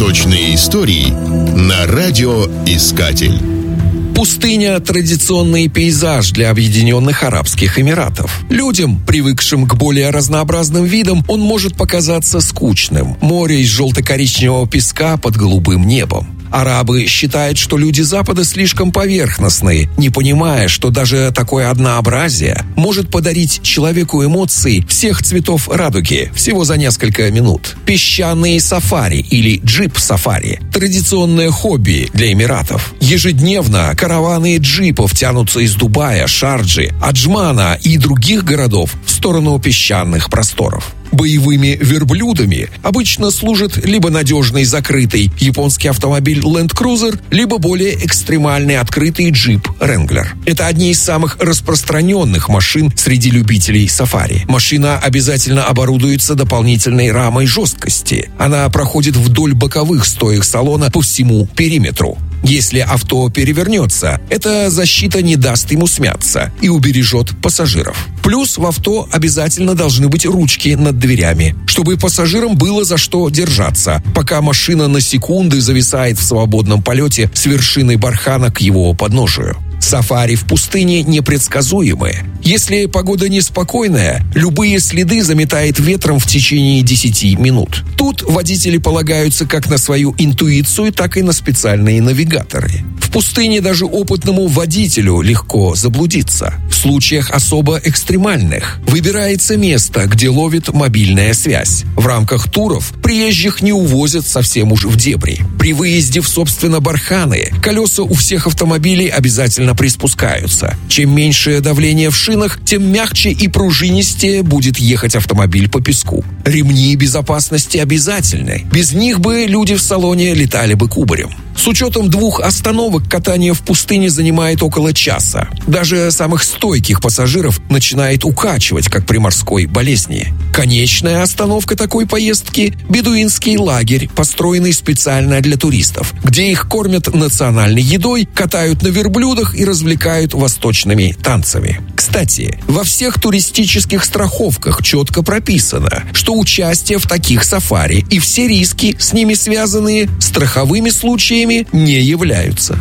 Восточные истории на радиоискатель. Пустыня – традиционный пейзаж для Объединенных Арабских Эмиратов. Людям, привыкшим к более разнообразным видам, он может показаться скучным. Море из желто-коричневого песка под голубым небом. Арабы считают, что люди Запада слишком поверхностные, не понимая, что даже такое однообразие может подарить человеку эмоции всех цветов радуги всего за несколько минут. Песчаные сафари или джип-сафари – традиционное хобби для Эмиратов. Ежедневно караваны джипов тянутся из Дубая, Шарджи, Аджмана и других городов в сторону песчаных просторов. Боевыми верблюдами обычно служит либо надежный закрытый японский автомобиль Land Cruiser, либо более экстремальный открытый джип Wrangler. Это одни из самых распространенных машин среди любителей сафари. Машина обязательно оборудуется дополнительной рамой жесткости. Она проходит вдоль боковых стоек салона по всему периметру. Если авто перевернется, эта защита не даст ему смяться и убережет пассажиров. Плюс в авто обязательно должны быть ручки над дверями, чтобы пассажирам было за что держаться, пока машина на секунды зависает в свободном полете с вершины бархана к его подножию. Сафари в пустыне непредсказуемые. Если погода неспокойная, любые следы заметает ветром в течение 10 минут. Тут водители полагаются как на свою интуицию, так и на специальные навигаторы. В пустыне даже опытному водителю легко заблудиться. В случаях особо экстремальных выбирается место, где ловит мобильная связь. В рамках туров приезжих не увозят совсем уж в дебри. При выезде в, собственно, барханы колеса у всех автомобилей обязательно приспускаются. Чем меньшее давление в шинах, тем мягче и пружинистее будет ехать автомобиль по песку. Ремни безопасности обязательны. Без них бы люди в салоне летали бы кубарем. С учетом 2 остановок катание в пустыне занимает около часа. Даже самых стойких пассажиров начинает укачивать, как при морской болезни. Конечная остановка такой поездки – бедуинский лагерь, построенный специально для туристов, где их кормят национальной едой, катают на верблюдах и развлекают восточными танцами. Кстати, во всех туристических страховках четко прописано, что участие в таких сафари и все риски, с ними связанные, страховыми случаями не являются.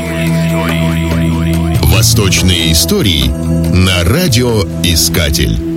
Восточные истории на радиоискатель.